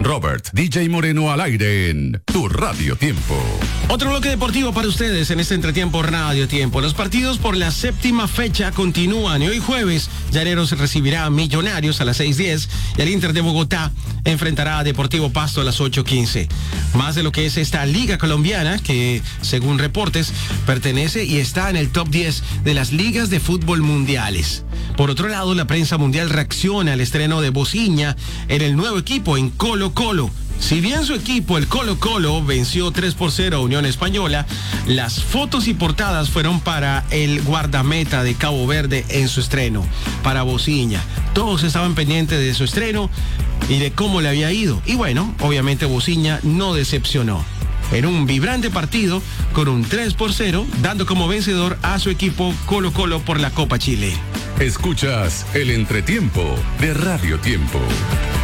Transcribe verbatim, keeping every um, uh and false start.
Robert, D J Moreno al aire en Tu Radio Tiempo. Otro bloque deportivo para ustedes en este entretiempo Radio Tiempo. Los partidos por la séptima fecha continúan y hoy jueves Llaneros recibirá a Millonarios a las seis diez y el Inter de Bogotá enfrentará a Deportivo Pasto a las ocho quince. Más de lo que es esta liga colombiana que, según reportes, pertenece y está en el top diez de las ligas de fútbol mundiales. Por otro lado, la prensa mundial reacciona al estreno de Bociña en el nuevo equipo en Colo Colo. Si bien su equipo, el Colo Colo, venció tres por cero a Unión Española, las fotos y portadas fueron para el guardameta de Cabo Verde en su estreno, para Bociña. Todos estaban pendientes de su estreno y de cómo le había ido. Y bueno, obviamente Bociña no decepcionó. En un vibrante partido con un tres por cero, dando como vencedor a su equipo Colo Colo por la Copa Chile. Escuchas el entretiempo de Radio Tiempo.